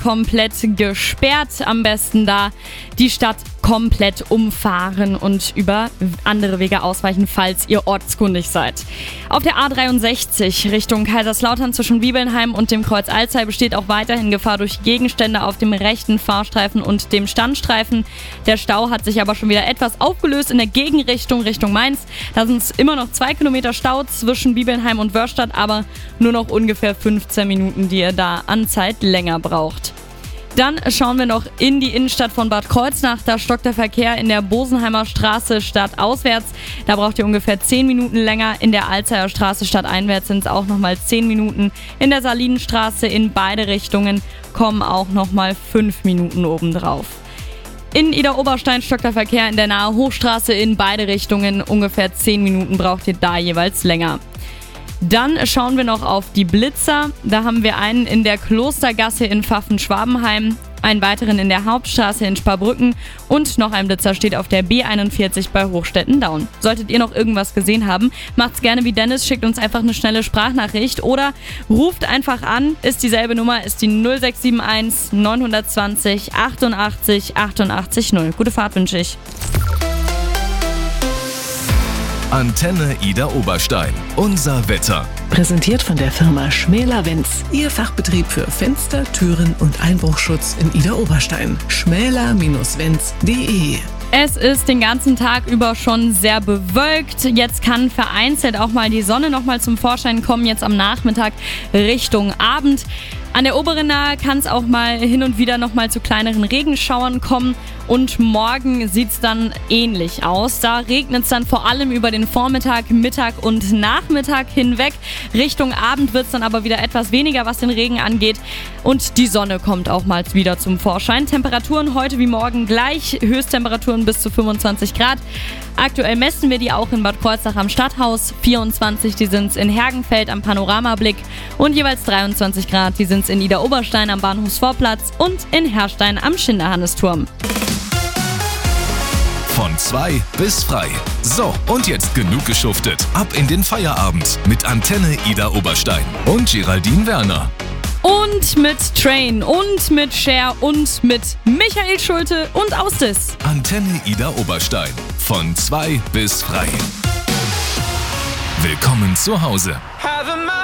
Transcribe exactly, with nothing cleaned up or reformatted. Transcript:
komplett gesperrt. Am besten da die Stadt komplett umfahren und über andere Wege ausweichen, falls ihr ortskundig seid. Auf der A dreiundsechzig Richtung Kaiserslautern zwischen Wiebelnheim und dem Kreuz Alzey besteht auch weiterhin Gefahr durch Gegenstände auf dem rechten Fahrstreifen und dem Standstreifen. Der Stau hat sich aber schon wieder etwas aufgelöst in der Gegenrichtung Richtung Mainz. Da sind es immer noch zwei Kilometer Stau zwischen Wiebelnheim und Wörrstadt, aber nur noch ungefähr fünfzehn Minuten, die ihr da an Zeit länger braucht. Dann schauen wir noch in die Innenstadt von Bad Kreuznach. Da stockt der Verkehr in der Bosenheimer Straße stadtauswärts. Da braucht ihr ungefähr zehn Minuten länger. In der Alzeyer Straße stadteinwärts sind es auch nochmal zehn Minuten. In der Salinenstraße in beide Richtungen kommen auch nochmal fünf Minuten obendrauf. In Idar-Oberstein stockt der Verkehr in der Nahe Hochstraße in beide Richtungen. Ungefähr zehn Minuten braucht ihr da jeweils länger. Dann schauen wir noch auf die Blitzer. Da haben wir einen in der Klostergasse in Pfaffen-Schwabenheim, einen weiteren in der Hauptstraße in Sparbrücken und noch ein Blitzer steht auf der B einundvierzig bei Hochstetten-Daun. Solltet ihr noch irgendwas gesehen haben, macht's gerne wie Dennis, schickt uns einfach eine schnelle Sprachnachricht oder ruft einfach an. Ist dieselbe Nummer, ist die null sechs sieben eins neun zwei null achtundachtzig achtundachtzig null. Gute Fahrt wünsche ich. Antenne Idar-Oberstein. Unser Wetter. Präsentiert von der Firma Schmäler-Wenz. Ihr Fachbetrieb für Fenster, Türen und Einbruchschutz in Idar-Oberstein. schmäler Wenz punkt de. Es ist den ganzen Tag über schon sehr bewölkt. Jetzt kann vereinzelt auch mal die Sonne noch mal zum Vorschein kommen, jetzt am Nachmittag Richtung Abend. An der oberen Nahe kann es auch mal hin und wieder noch mal zu kleineren Regenschauern kommen und morgen sieht es dann ähnlich aus. Da regnet es dann vor allem über den Vormittag, Mittag und Nachmittag hinweg. Richtung Abend wird es dann aber wieder etwas weniger, was den Regen angeht und die Sonne kommt auch mal wieder zum Vorschein. Temperaturen heute wie morgen gleich, Höchsttemperaturen bis zu fünfundzwanzig Grad. Aktuell messen wir die auch in Bad Kreuznach am Stadthaus, vierundzwanzig, die sind es in Hergenfeld am Panoramablick und jeweils dreiundzwanzig Grad, die sind es in Idar-Oberstein am Bahnhofsvorplatz und in Herrstein am Schinderhannesturm. Von zwei bis frei. So, und jetzt genug geschuftet. Ab in den Feierabend mit Antenne Idar-Oberstein und Geraldine Werner. Und mit Train und mit Cher und mit Michael Schulte und Austis. Antenne Idar-Oberstein. Von zwei bis frei. Willkommen zu Hause.